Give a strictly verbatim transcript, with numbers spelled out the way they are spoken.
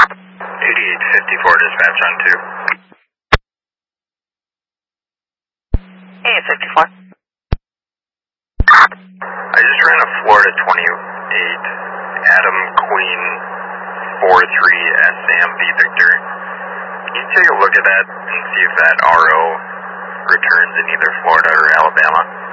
eighty-eight fifty-four dispatch on two. eighty-eight fifty-four. I just ran a Florida twenty-eight, Adam Queen four three S Sam V Victor. Can you take a look at that and see if that R O returns in either Florida or Alabama?